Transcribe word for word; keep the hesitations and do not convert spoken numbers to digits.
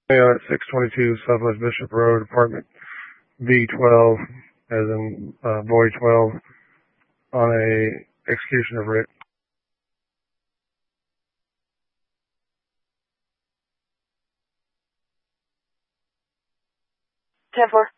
Uh, six twenty-two Southwest Bishop Road, apartment B twelve, as in uh, boy twelve, on a execution of writ. ten four.